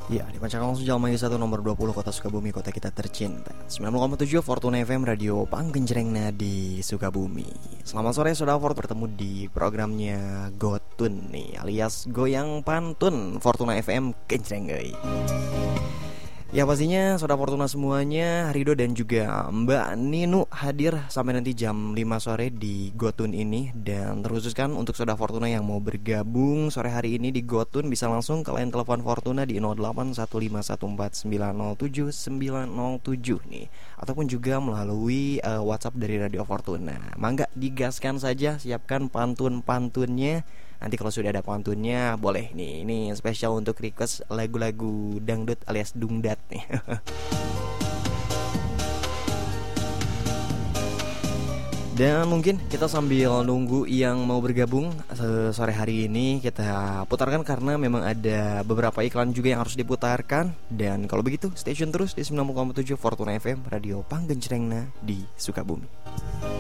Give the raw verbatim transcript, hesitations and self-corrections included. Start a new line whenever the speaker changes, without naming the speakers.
Ya, dipancarkan langsung Jalmaya satu nomor dua puluh Kota Sukabumi, kota kita tercinta. sembilan puluh koma tujuh Fortuna F M, radio Panggenjrengna di Sukabumi. Selamat sore Saudara Fort, bertemu di programnya Gotun nih, alias Goyang Pantun Fortuna F M Genjreng euy. Ya pastinya Saudara Fortuna semuanya, Rido dan juga Mbak Ninu hadir sampai nanti jam lima sore di Gotun ini. Dan terkhususkan untuk Saudara Fortuna yang mau bergabung sore hari ini di Gotun, bisa langsung ke line telepon Fortuna di nol delapan satu lima satu empat sembilan nol tujuh sembilan nol tujuh nih. Ataupun juga melalui uh, WhatsApp dari Radio Fortuna. Mangga digaskan saja, siapkan pantun-pantunnya. Nanti kalau sudah ada pantunnya, boleh nih. Ini spesial untuk request lagu-lagu dangdut alias dungdat nih. Dan mungkin kita sambil nunggu yang mau bergabung sore hari ini, kita putarkan karena memang ada beberapa iklan juga yang harus diputarkan. Dan kalau begitu, stay tune terus di sembilan puluh koma tujuh Fortuna F M, radio Panggenjrengna di Sukabumi.